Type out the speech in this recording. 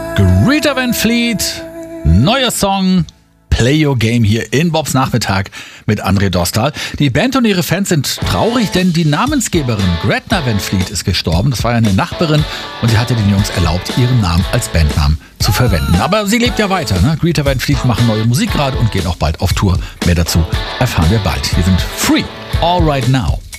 Greta Van Fleet, neuer Song, Play Your Game hier in Bobs Nachmittag mit André Dostal. Die Band und ihre Fans sind traurig, denn die Namensgeberin Gretna Van Fleet ist gestorben. Das war ja eine Nachbarin und sie hatte den Jungs erlaubt, ihren Namen als Bandnamen zu verwenden. Aber sie lebt ja weiter. Ne? Greta Van Fleet machen neue Musik gerade und gehen auch bald auf Tour. Mehr dazu erfahren wir bald. Hier sind Free, All Right Now.